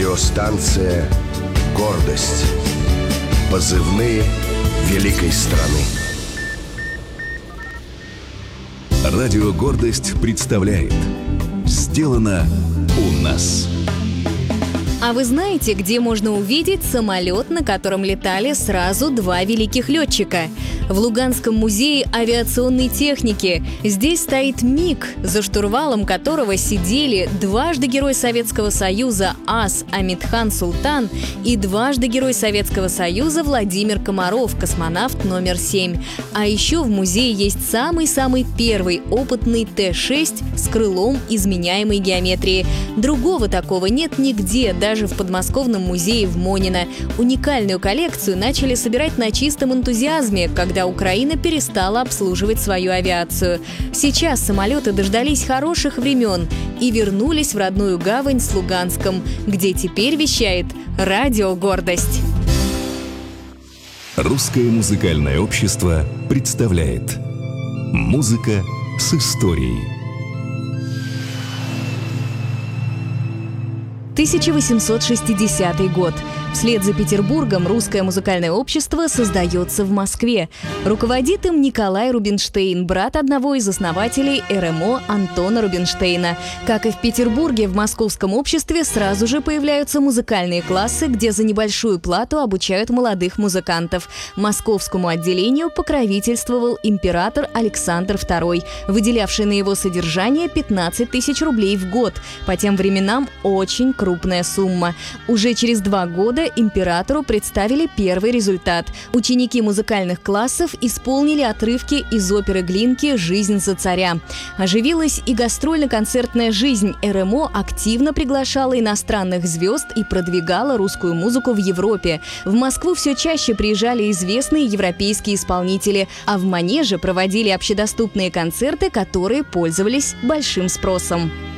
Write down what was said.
Радиостанция «Гордость». Позывные великой страны. Радио «Гордость» представляет «Сделано у нас». А вы знаете, где можно увидеть самолет, на котором летали сразу два великих летчика? В Луганском музее авиационной техники. Здесь стоит МиГ, за штурвалом которого сидели дважды Герой Советского Союза ас Амитхан Султан и дважды Герой Советского Союза Владимир Комаров, космонавт номер 7. А еще в музее есть самый-самый первый опытный Т-6 с крылом изменяемой геометрии. Другого такого нет нигде, даже в подмосковном музее в Монино. Уникальную коллекцию начали собирать на чистом энтузиазме, когда Украина перестала обслуживать свою авиацию. Сейчас самолеты дождались хороших времен и вернулись в родную гавань с Луганском, где теперь вещает Радио «Гордость». Русское музыкальное общество представляет «Музыка с историей». 1860 год. Вслед за Петербургом русское музыкальное общество создается в Москве. Руководит им Николай Рубинштейн, брат одного из основателей РМО Антона Рубинштейна. Как и в Петербурге, в московском обществе сразу же появляются музыкальные классы, где за небольшую плату обучают молодых музыкантов. Московскому отделению покровительствовал император Александр II, выделявший на его содержание 15 тысяч рублей в год. По тем временам очень крупная сумма. Уже через 2 года императору представили первый результат. Ученики музыкальных классов исполнили отрывки из оперы Глинки «Жизнь за царя». Оживилась и гастрольно-концертная жизнь. РМО активно приглашала иностранных звезд и продвигала русскую музыку в Европе. В Москву все чаще приезжали известные европейские исполнители, а в Манеже проводили общедоступные концерты, которые пользовались большим спросом.